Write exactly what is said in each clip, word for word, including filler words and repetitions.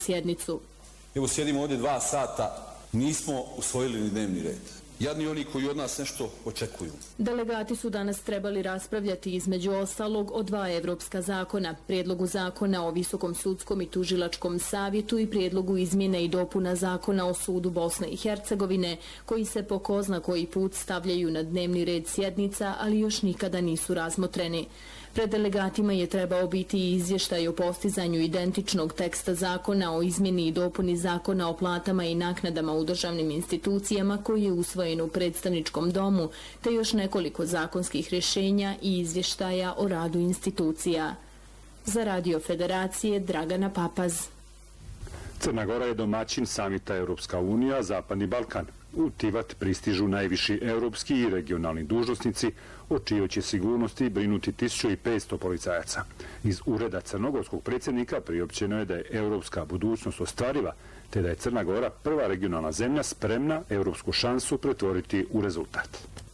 sjednicu. Evo sjedimo ovdje dva sata, nismo usvojili ni dnevni red. Jadni oni koji od nas nešto očekuju. Delegati su danas trebali raspravljati između ostalog o dva evropska zakona, prijedlogu zakona o Visokom sudskom i tužilačkom savjetu i prijedlogu izmjene i dopuna zakona o sudu Bosne i Hercegovine, koji se po ko zna koji put stavljaju na dnevni red sjednica, ali još nikada nisu razmotreni. Pred delegatima je trebao biti i izvještaj o postizanju identičnog teksta zakona o izmjeni i dopuni zakona o platama i naknadama u državnim institucijama koji je usvojen u predstavničkom domu, te još nekoliko zakonskih rješenja i izvještaja o radu institucija. Za Radio Federacije Dragana Papaz. Crna Gora je domaćin samita Europska unija, Zapadni Balkan. U Tivat pristižu najviši europski i regionalni dužnosnici, o čijoj će sigurnosti brinuti tisuću petsto policajaca. Iz ureda crnogorskog predsjednika priopćeno je da je europska budućnost ostvariva, te da je Crna Gora prva regionalna zemlja spremna europsku šansu pretvoriti u rezultat.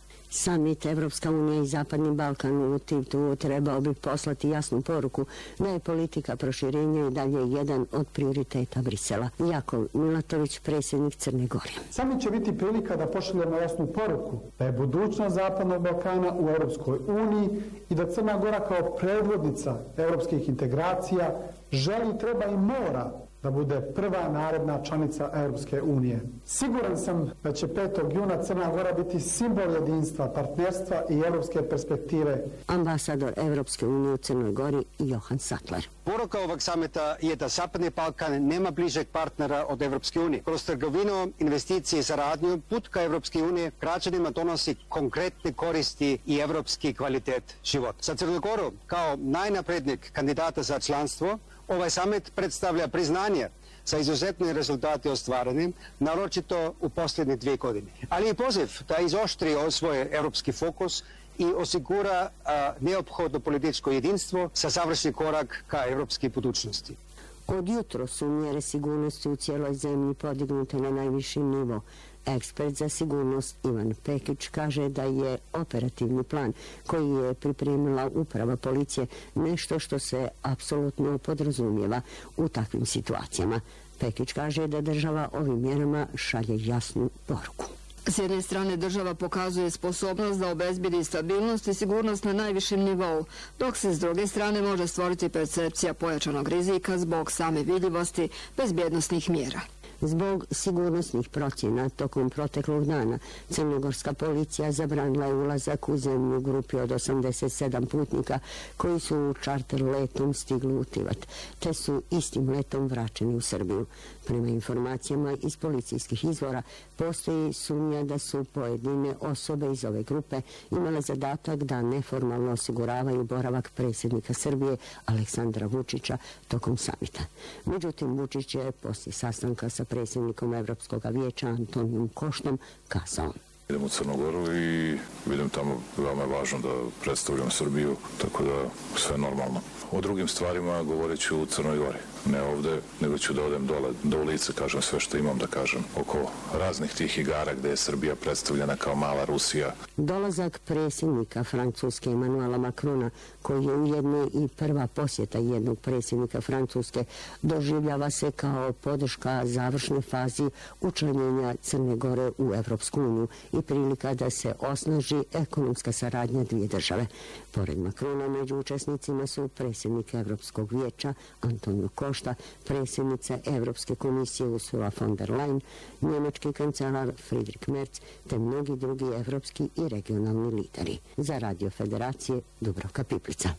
Samit Evropska unija i Zapadni Balkan u Tivu trebao bi poslati jasnu poruku da je politika proširenja i dalje jedan od prioriteta Brisela. Jakov Milatović, predsjednik Crne Gore. Samit će biti prilika da pošaljemo jasnu poruku da je budućnost Zapadnog Balkana u Europskoj uniji i da Crna Gora kao predvodnica europskih integracija želi, treba i mora da bude prva narodna članica Europske unije. Siguran sam da će petog juna Crna Gora biti simbol jedinstva, partnerstva i europske perspektive. Ambasador Europske unije u Crnoj Gori Johan Sattler. Poruka ovog samita je da Zapadni Balkan nema bližeg partnera od Evropske unije. Kroz trgovinu, investicije i saradnju, put ka Evropske unije građanima donosi konkretne koristi i evropski kvalitet života. Za Crnu Goru, kao najnaprednijeg kandidata za članstvo, ovaj samit predstavlja priznanje za izuzetne rezultate ostvarene, naročito u posljednje dvije godine. Ali i poziv da izoštri svoj evropski fokus i osigura a, neophodno političko jedinstvo sa završni korak ka evropski budućnosti. Od jutro su mjere sigurnosti u cijeloj zemlji podignute na najviši nivo. Ekspert za sigurnost Ivan Pekić kaže da je operativni plan koji je pripremila uprava policije nešto što se apsolutno podrazumijeva u takvim situacijama. Pekić kaže da država ovim mjerama šalje jasnu poruku. S jedne strane država pokazuje sposobnost da obezbedi stabilnost i sigurnost na najvišem nivou, dok se s druge strane može stvoriti percepcija pojačanog rizika zbog same vidljivosti bezbjednosnih mjera. Zbog sigurnosnih procjena tokom proteklog dana crnogorska policija zabranila je ulazak u zemlju grupi od osamdeset sedam putnika koji su čarter letom stigli u Tivat, te su istim letom vraćeni u Srbiju. Prema informacijama iz policijskih izvora postoji sumnja da su pojedine osobe iz ove grupe imale zadatak da neformalno osiguravaju boravak predsjednika Srbije Aleksandra Vučića tokom samita. Međutim, Vučić je poslije sastanka sa predsjednikom Evropskog vijeća Antonijom Koštom kazao: Idem u Crnu Goru i vidim tamo veoma je važno da predstavljam Srbiju, tako da sve normalno. O drugim stvarima govorit ću u Crnoj Gori. Ne ovde, nego ću da odem dole, do ulice, kažem sve što imam da kažem oko raznih tih igara gde je Srbija predstavljena kao mala Rusija. Dolazak predsjednika Francuske Emmanuela Macrona, koji je ujedno i prva posjeta jednog predsjednika Francuske, doživljava se kao podrška završnoj fazi učlanjenja Crne Gore u Evropsku uniju i prilika da se osnaži ekonomska saradnja dvije države. Pored Macrona među učesnicima su predsjednik Evropskog vijeća Antonio Košta, predsjednica Evropske komisije Ursula von der Leyen, njemački kancelar Friedrich Merz, te mnogi drugi evropski i regionalni lideri. Za Radio Federacije Dubravka Piplica.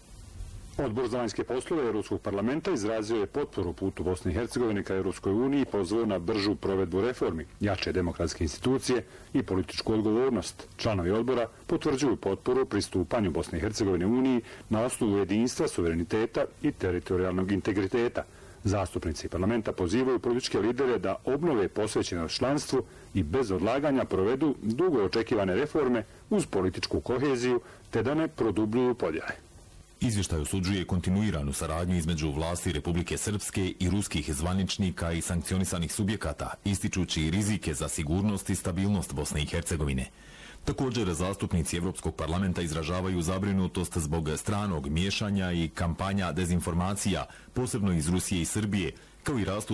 Odbor za vanjske poslove Europskog parlamenta izrazio je potporu putu Bosne i Hercegovine ka Europskoj uniji i pozvao na bržu provedbu reformi, jače demokratske institucije i političku odgovornost. Članovi odbora potvrđuju potporu pristupanju Bosne i Hercegovine uniji na osnovu jedinstva, suvereniteta i teritorijalnog integriteta. Zastupnici parlamenta pozivaju političke lidere da obnove posvećenost članstvu i bez odlaganja provedu dugo očekivane reforme uz političku koheziju te da ne produbljuju podjele. Izvještaj osuđuje kontinuiranu saradnju između vlasti Republike Srpske i ruskih zvaničnika i sankcionisanih subjekata, ističući rizike za sigurnost i stabilnost Bosne i Hercegovine. Također, zastupnici Evropskog parlamenta izražavaju zabrinutost zbog stranog miješanja i kampanja dezinformacija, posebno iz Rusije i Srbije, kao i rastu